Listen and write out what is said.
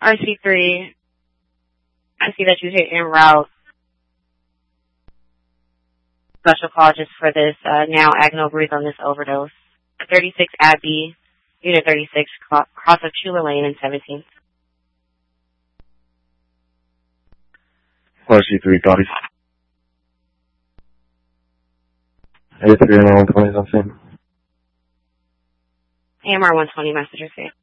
RC3, I see that you hit en route. Special call just for this, now Agno breathe on this overdose. 36 Abbey, Unit 36, cross of Chula Lane and 17th. RC3, copy. 83 and 120 is on scene. AMR 120, message received.